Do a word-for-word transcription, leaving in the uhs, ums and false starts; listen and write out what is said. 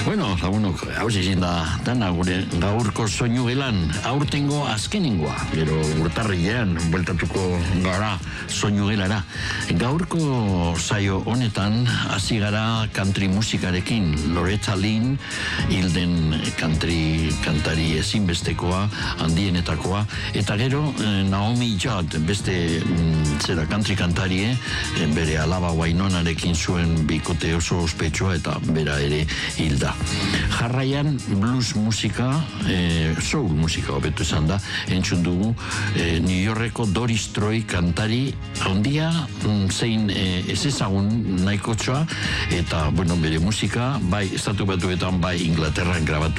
Bueno, lagunok, hau zizin da, dana gure gaurko soinu gelan, aurtengo azkenengoa, gero urtarrilean, bueltatuko gara soinu gelara. Gaurko saio honetan, hasi gara country musikarekin, Loretta Lynn, hilden country kantari ezinbestekoa, handienetakoa, eta gero Naomi Judd, beste mm, zera country kantarie, bere alaba Wainonarekin zuen bikote oso ospetsua eta bera ere hilda. Jarraian blues musika, eh, soul musika hobetu esan da, entzun dugu eh, New Yorkeko Doris Troy kantari handia, mm, zein eh, ez ezagun nahiko txoa, eta bueno, bere musika bai estatu batuetan bai Inglaterran grabatu